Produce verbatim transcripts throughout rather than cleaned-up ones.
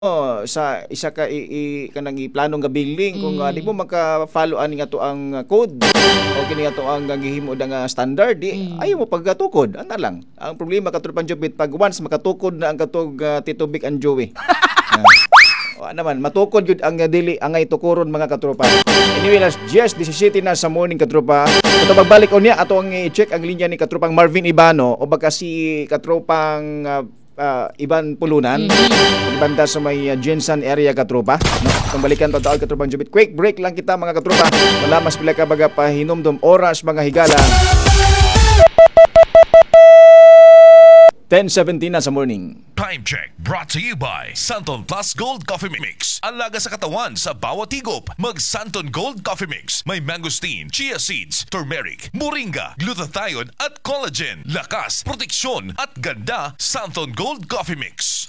Oh, sa isa ka i, i kanang iplano nga building kung uh, di mo maka-follow ani nga to ang uh, code o kini nga to ang uh, gihimo da nga standard di Mm. ayaw mo pagkatukod ana lang ang problema katulad Jobit pag once makatukod na ang katog uh, Tito Vic and Joey. uh, o naman matukod jud ang uh, dili angay tukuron mga katropa. Anyway, last just seventeen na sa morning katropa. Ito magbalik unya ato ang i-check ang linya ni katropang Marvin Ibano o baka si katropang uh, uh, Iban Pulunan. Mm-hmm. Banda sa may uh, Jensen area katropa. No? Kung balikan to taol katropang Jubit. Quick break lang kita mga katropa. Wala mas pila ka baga pa hinumdum oras mga higala. ten seventeen na sa morning. Time check brought to you by Santon Plus Gold Coffee Mix. Ang laga sa katawan sa bawat higop. Mag Santon Gold Coffee Mix. May mangosteen, chia seeds, turmeric, moringa, glutathione at collagen. Lakas, proteksyon at ganda. Santon Gold Coffee Mix.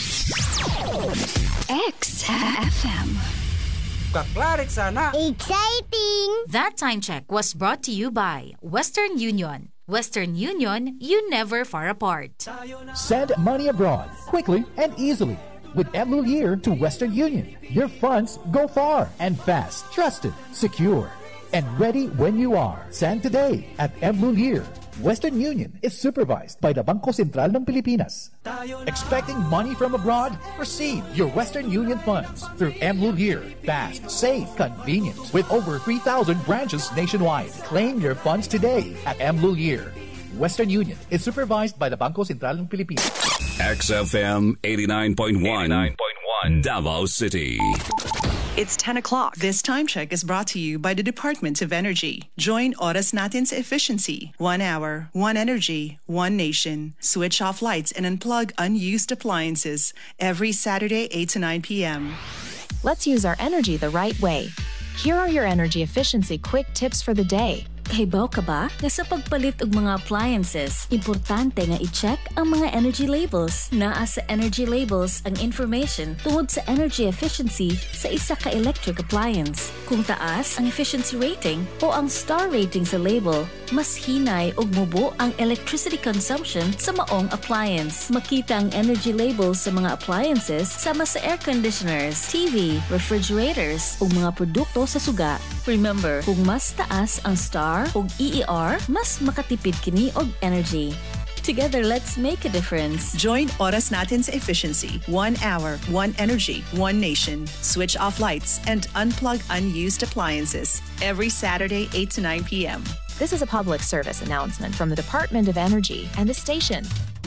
X F M. Kaklarik sana. Exciting! That time check was brought to you by Western Union. Western Union, you never far apart. Send money abroad quickly and easily with Emlulier to Western Union. Your funds go far and fast, trusted, secure, and ready when you are. Send today at Emlulier. Western Union is supervised by the Bangko Sentral ng Pilipinas. Expecting money from abroad? Receive your Western Union funds through Emlulier. Fast, safe, convenient. With over three thousand branches nationwide. Claim your funds today at Emlulier. Western Union is supervised by the Bangko Sentral ng Pilipinas. X F M eighty-nine point one Davao City. It's ten o'clock. This time check is brought to you by the Department of Energy. Join Oras Natin sa efficiency. One hour, one energy, one nation. Switch off lights and unplug unused appliances every Saturday eight to nine p.m. Let's use our energy the right way. Here are your energy efficiency quick tips for the day. Kahibaw ka ba nga sa pagpalit og mga appliances, importante nga i-check ang mga energy labels. Naa sa energy labels ang information tungod sa energy efficiency sa isa ka electric appliance. Kung taas ang efficiency rating o ang star rating sa label, mas hinay og mubo ang electricity consumption sa maong appliance. Makita ang energy labels sa mga appliances sama sa air conditioners, T V, refrigerators ug mga produkto sa suga. Remember, kung mas taas ang star ug E E R, mas makatipid kini og energy. Together, let's make a difference. Join Oras Natin sa efficiency. One hour, one energy, one nation. Switch off lights and unplug unused appliances every Saturday eight to nine p.m. This is a public service announcement from the Department of Energy and the station.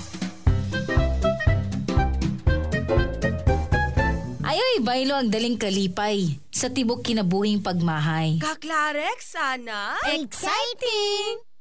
Ayoy, baylo ang daling kalipay sa tibok kinabuhing pagmahay. Kaklarek sana. Exciting!